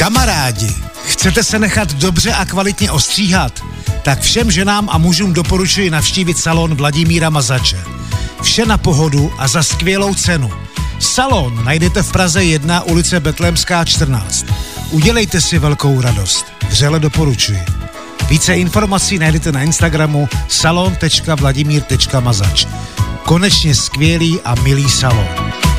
Kamarádi, chcete se nechat dobře a kvalitně ostříhat? Tak všem ženám a mužům doporučuji navštívit salon Vladimíra Mazače. Vše na pohodu a za skvělou cenu. Salon najdete v Praze 1, ulice Betlémská 14. Udělejte si velkou radost. Vřele doporučuji. Více informací najdete na Instagramu salon.vladimír.mazač. Konečně skvělý a milý salon.